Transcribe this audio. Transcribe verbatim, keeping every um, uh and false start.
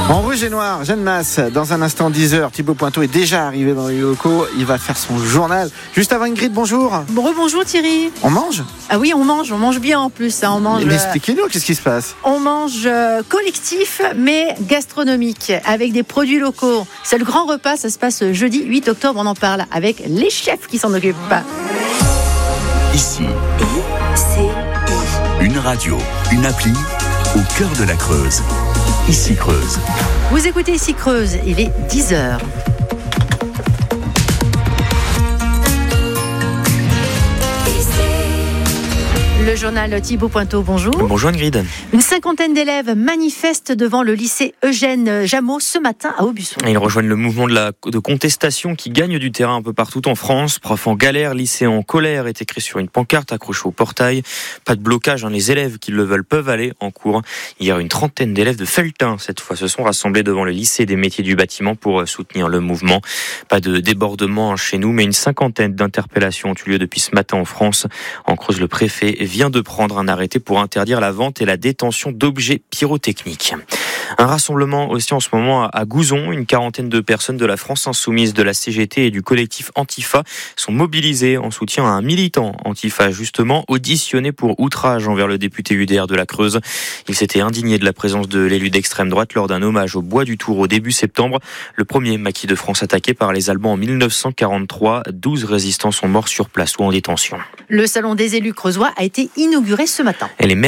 En rouge et noir, Jeanne Masse, dans un instant dix heures, Thibaut Pointeau est déjà arrivé dans les locaux, il va faire son journal. Juste avant Ingrid, bonjour. Bon, rebonjour Thierry. On mange ? Ah oui, on mange, on mange bien en plus. Hein, on mange, Mais expliquez-nous, qu'est-ce qui se passe ? On mange euh, collectif, mais gastronomique, avec des produits locaux. C'est le grand repas, ça se passe jeudi huit octobre, on en parle avec les chefs qui s'en occupent. Ici, I C I. une radio, une appli, au cœur de la Creuse. Ici Creuse. Vous écoutez Ici Creuse, il est dix heures. Le journal Thibaut Pointeau, bonjour. Bonjour Ingrid. Une cinquantaine d'élèves manifestent devant le lycée Eugène Jameau ce matin à Aubusson. Ils rejoignent le mouvement de, la, de contestation qui gagne du terrain un peu partout en France. Profs en galère, lycéens en colère est écrit sur une pancarte accrochée au portail. Pas de blocage, hein, les élèves qui le veulent peuvent aller en cours. Hier, une trentaine d'élèves de Felletin, cette fois, se sont rassemblés devant le lycée des métiers du bâtiment pour soutenir le mouvement. Pas de débordement chez nous, mais une cinquantaine d'interpellations ont eu lieu depuis ce matin en France. En Creuse, le préfet vient de prendre un arrêté pour interdire la vente et la détention d'objets pyrotechniques. Un rassemblement aussi en ce moment à Gouzon. Une quarantaine de personnes de la France Insoumise, de la C G T et du collectif Antifa sont mobilisées en soutien à un militant Antifa, justement auditionné pour outrage envers le député U D R de la Creuse. Il s'était indigné de la présence de l'élu d'extrême droite lors d'un hommage au Bois du Tour au début septembre. Le premier maquis de France attaqué par les Allemands en mille neuf cent quarante-trois. douze résistants sont morts sur place ou en détention. Le salon des élus creusois a été inauguré ce matin. Et les maires